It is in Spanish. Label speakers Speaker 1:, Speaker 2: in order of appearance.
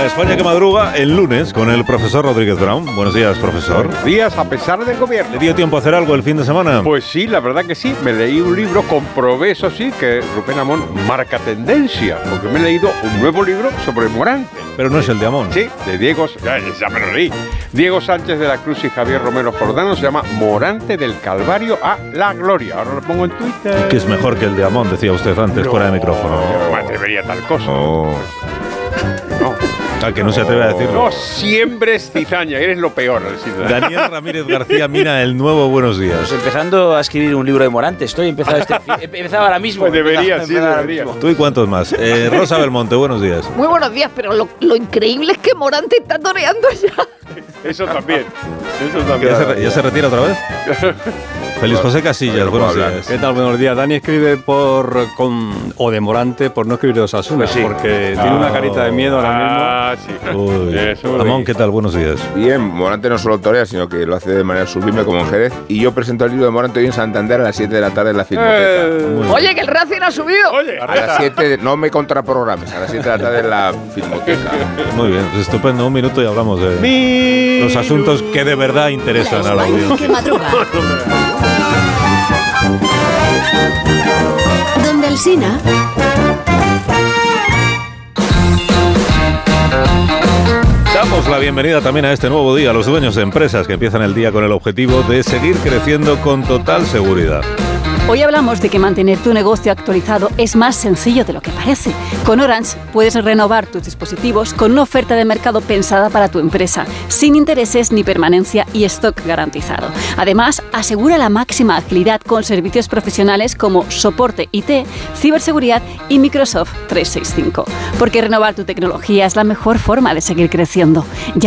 Speaker 1: España que madruga el lunes con el profesor Rodríguez Brown. Buenos días, profesor.
Speaker 2: Buenos días, a pesar del gobierno.
Speaker 1: ¿Le dio tiempo a hacer algo el fin de semana?
Speaker 2: Pues sí, la verdad que sí. Me leí un libro, comprobé, eso sí, que Rubén Amón marca tendencia, porque me he leído un nuevo libro sobre Morante.
Speaker 1: Pero no es el de Amón.
Speaker 2: Sí, de Diego, ya me lo leí. Diego Sánchez de la Cruz y Javier Romero Jordano, se llama Morante del Calvario a la Gloria. Ahora lo pongo en Twitter.
Speaker 1: Que es mejor que el de Amón, decía usted antes, fuera de micrófono.
Speaker 2: Yo no me atrevería a tal cosa.
Speaker 1: No. Que no se atreve a decirlo.
Speaker 2: No siembres cizaña, eres lo peor.
Speaker 1: Daniel Ramírez García Mina, el nuevo Buenos Días.
Speaker 3: Pues empezando a escribir un libro de Morante. He empezado ahora mismo.
Speaker 2: Pues debería.
Speaker 1: ¿Tú y cuántos más? Rosa Belmonte, buenos días.
Speaker 4: Muy buenos días, pero lo increíble es que Morante está toreando ya.
Speaker 2: Eso también.
Speaker 1: ¿Ya se retira otra vez? Feliz José Casillas, buenos días.
Speaker 5: ¿Qué tal? Buenos días. Dani escribe de Morante por no escribir de Osasuna,
Speaker 2: pues sí.
Speaker 5: Porque tiene una carita de miedo ahora mismo.
Speaker 2: Sí.
Speaker 1: Uy. Amón, ¿qué tal? Buenos días.
Speaker 6: Bien, Morante no solo torea, sino que lo hace de manera sublime como en Jerez. Y yo presento el libro de Morante hoy en Santander a las 7 de la tarde en la Filmoteca.
Speaker 4: Oye, que el Racing ha subido.
Speaker 2: Oye,
Speaker 6: A las 7, no me contraprogrames, a las 7 de la tarde en la Filmoteca.
Speaker 1: Muy bien, estupendo. Un minuto y hablamos de los asuntos que de verdad interesan a la audiencia.
Speaker 7: Que madruga. Donde Alsina.
Speaker 1: Damos la bienvenida también a este nuevo día a los dueños de empresas que empiezan el día con el objetivo de seguir creciendo con total seguridad.
Speaker 8: Hoy hablamos de que mantener tu negocio actualizado es más sencillo de lo que parece. Con Orange puedes renovar tus dispositivos con una oferta de mercado pensada para tu empresa, sin intereses ni permanencia y stock garantizado. Además, asegura la máxima agilidad con servicios profesionales como soporte IT, ciberseguridad y Microsoft 365. Porque renovar tu tecnología es la mejor forma de seguir creciendo.